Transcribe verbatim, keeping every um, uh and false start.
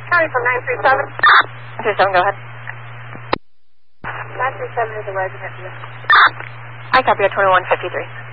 County from nine three seven. nine three seven, go ahead. nine three seven is a resident. I copy at twenty-one fifty-three.